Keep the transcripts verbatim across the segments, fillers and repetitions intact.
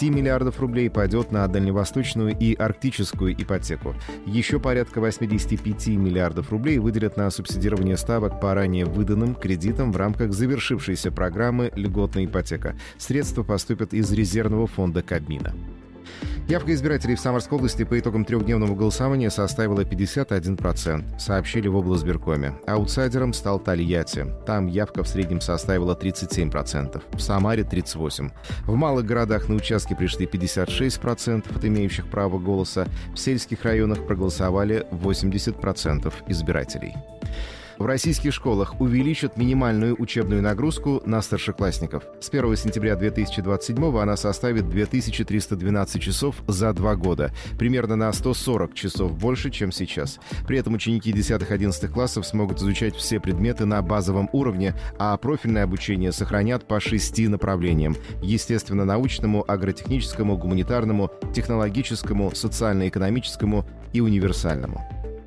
пять миллиардов рублей пойдет на дальневосточную и арктическую ипотеку. Еще порядка восемьдесят пять миллиардов рублей выделят на субсидирование ставок по ранее выданным кредитам в рамках завершившейся программы «Льготная ипотека». Средства поступят из резервного фонда Кабмина. Явка избирателей в Самарской области по итогам трехдневного голосования составила пятьдесят один процент, сообщили в облсбиркоме. Аутсайдером стал Тольятти. Там явка в среднем составила тридцать семь процентов, в Самаре — тридцать восемь процентов. В малых городах на участки пришли пятьдесят шесть процентов от имеющих право голоса. В сельских районах проголосовали восемьдесят процентов избирателей. В российских школах увеличат минимальную учебную нагрузку на старшеклассников. С первого сентября две тысячи двадцать седьмого она составит две тысячи триста двенадцать часов за два года. Примерно на сто сорок часов больше, чем сейчас. При этом ученики десятых-одиннадцатых классов смогут изучать все предметы на базовом уровне, а профильное обучение сохранят по шести направлениям: естественно-научному, агротехническому, гуманитарному, технологическому, социально-экономическому и универсальному.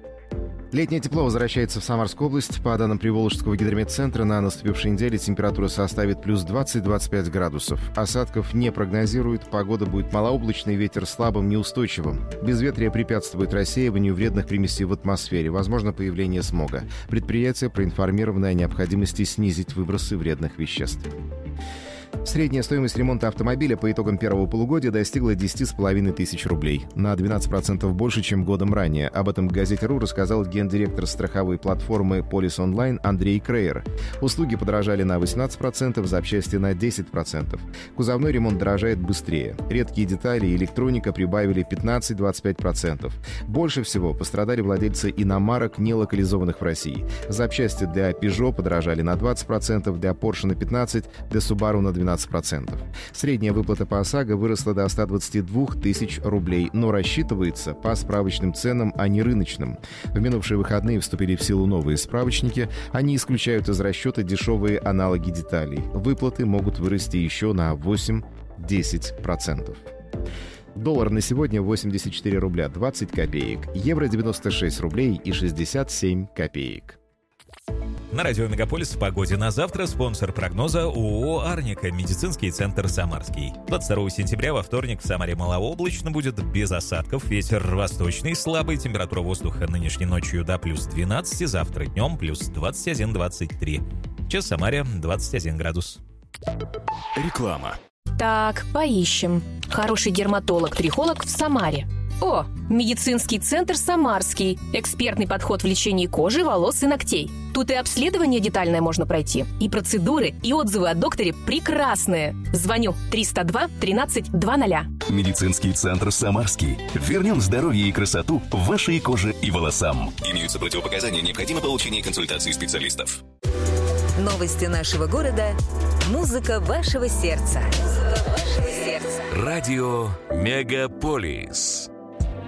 Летнее тепло возвращается в Самарскую область. По данным Приволжского гидрометцентра, на наступившей неделе температура составит плюс двадцать - двадцать пять градусов. Осадков не прогнозируют, погода будет малооблачной, ветер слабым, неустойчивым. Безветрие препятствует рассеиванию вредных примесей в атмосфере, возможно появление смога. Предприятия проинформированы о необходимости снизить выбросы вредных веществ. Средняя стоимость ремонта автомобиля по итогам первого полугодия достигла десять с половиной тысяч рублей. На двенадцать процентов больше, чем годом ранее. Об этом газете «Ру» рассказал гендиректор страховой платформы «Полис Онлайн» Андрей Крейер. Услуги подорожали на восемнадцать процентов, запчасти на десять процентов. Кузовной ремонт дорожает быстрее. Редкие детали и электроника прибавили пятнадцать - двадцать пять процентов. Больше всего пострадали владельцы иномарок, не локализованных в России. Запчасти для Peugeot подорожали на двадцать процентов, для Porsche на пятнадцать процентов, для Subaru на двенадцать процентов. Средняя выплата по ОСАГО выросла до ста двадцати двух тысяч рублей, но рассчитывается по справочным ценам, а не рыночным. В минувшие выходные вступили в силу новые справочники. Они исключают из расчета дешевые аналоги деталей. Выплаты могут вырасти еще на восемь - десять процентов. Доллар на сегодня восемьдесят четыре рубля двадцать копеек, евро девяносто шесть рублей и шестьдесят семь копеек. На радио «Мегаполис» в погоде на завтра спонсор прогноза ООО «Арника», медицинский центр «Самарский». двадцать второго сентября во вторник в Самаре малооблачно, будет без осадков, ветер восточный, слабый, температура воздуха нынешней ночью до плюс двенадцати, завтра днем плюс двадцать один - двадцать три. Сейчас в Самаре двадцать один градус. Реклама. Так, поищем. Хороший дерматолог-трихолог в Самаре. О, медицинский центр «Самарский». Экспертный подход в лечении кожи, волос и ногтей. Тут и обследование детальное можно пройти, и процедуры, и отзывы о докторе прекрасные. Звоню триста два тринадцать двадцать. Медицинский центр «Самарский». Вернем здоровье и красоту вашей коже и волосам. Имеются противопоказания, необходимо получение консультации специалистов. Новости нашего города. Музыка вашего сердца. Музыка вашего сердца. Радио «Мегаполис».